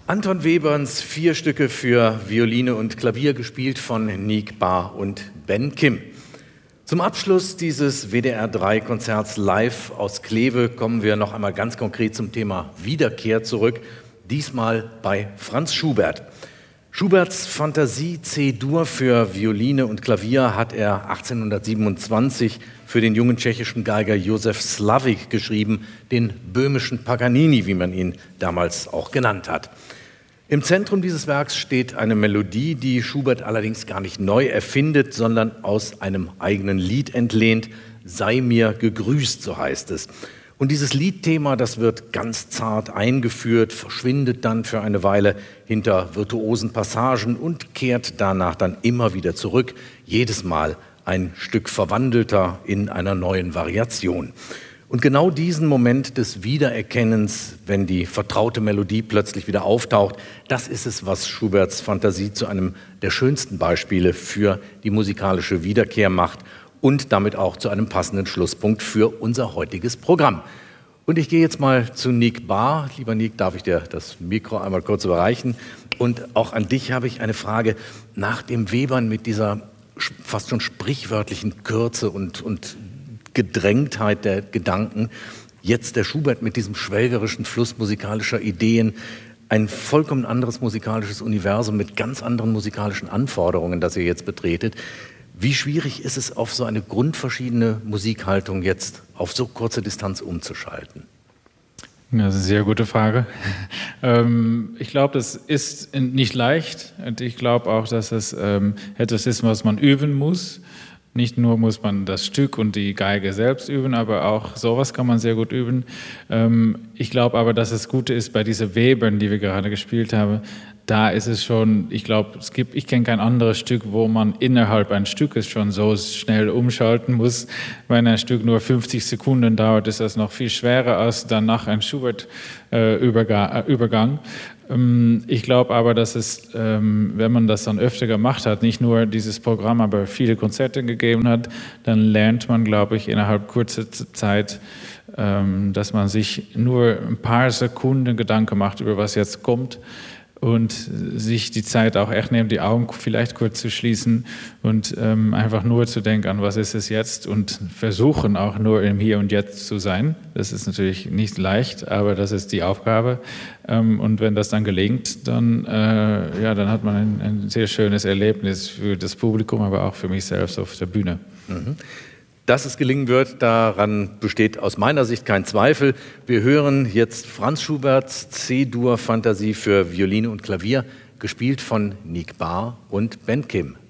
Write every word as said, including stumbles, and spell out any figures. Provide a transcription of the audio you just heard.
Anton Weberns vier Stücke für Violine und Klavier, gespielt von Nick Barr und Ben Kim. Zum Abschluss dieses W D R drei Konzerts live aus Kleve kommen wir noch einmal ganz konkret zum Thema Wiederkehr zurück, diesmal bei Franz Schubert. Schuberts Fantasie C-Dur für Violine und Klavier hat er achtzehnhundertsiebenundzwanzig für den jungen tschechischen Geiger Josef Slavik geschrieben, den böhmischen Paganini, wie man ihn damals auch genannt hat. Im Zentrum dieses Werks steht eine Melodie, die Schubert allerdings gar nicht neu erfindet, sondern aus einem eigenen Lied entlehnt. Sei mir gegrüßt, so heißt es. Und dieses Liedthema, das wird ganz zart eingeführt, verschwindet dann für eine Weile hinter virtuosen Passagen und kehrt danach dann immer wieder zurück, jedes Mal ein Stück verwandelter in einer neuen Variation. Und genau diesen Moment des Wiedererkennens, wenn die vertraute Melodie plötzlich wieder auftaucht, das ist es, was Schuberts Fantasie zu einem der schönsten Beispiele für die musikalische Wiederkehr macht und damit auch zu einem passenden Schlusspunkt für unser heutiges Programm. Und ich gehe jetzt mal zu Nick Barr. Lieber Nick, darf ich dir das Mikro einmal kurz überreichen? Und auch an dich habe ich eine Frage. Nach dem Webern mit dieser fast schon sprichwörtlichen Kürze und, und Gedrängtheit der Gedanken, jetzt der Schubert mit diesem schwelgerischen Fluss musikalischer Ideen, ein vollkommen anderes musikalisches Universum mit ganz anderen musikalischen Anforderungen, das ihr jetzt betretet. Wie schwierig ist es, auf so eine grundverschiedene Musikhaltung jetzt auf so kurze Distanz umzuschalten? Ja, das ist eine sehr gute Frage. ähm, ich glaube, das ist nicht leicht und ich glaube auch, dass es ähm, etwas ist, was man üben muss. Nicht nur muss man das Stück und die Geige selbst üben, aber auch sowas kann man sehr gut üben. Ähm, ich glaube aber, dass das Gute ist bei diesen Webern, die wir gerade gespielt haben, da ist es schon, ich glaube, es gibt, ich kenne kein anderes Stück, wo man innerhalb eines Stückes schon so schnell umschalten muss. Wenn ein Stück nur fünfzig Sekunden dauert, ist das noch viel schwerer als danach ein Schubert-Übergang. Ähm, ich glaube aber, dass es, ähm, wenn man das dann öfter gemacht hat, nicht nur dieses Programm, aber viele Konzerte gegeben hat, dann lernt man, glaube ich, innerhalb kurzer Zeit, ähm, dass man sich nur ein paar Sekunden Gedanken macht über was jetzt kommt. Und sich die Zeit auch echt nehmen, die Augen vielleicht kurz zu schließen und ähm, einfach nur zu denken an, was ist es jetzt und versuchen auch nur im Hier und Jetzt zu sein. Das ist natürlich nicht leicht, aber das ist die Aufgabe. Ähm, und wenn das dann gelingt, dann, äh, ja, dann hat man ein, ein sehr schönes Erlebnis für das Publikum, aber auch für mich selbst auf der Bühne. Mhm. Dass es gelingen wird, daran besteht aus meiner Sicht kein Zweifel. Wir hören jetzt Franz Schuberts C-Dur-Fantasie für Violine und Klavier, gespielt von Nick Barr und Ben Kim.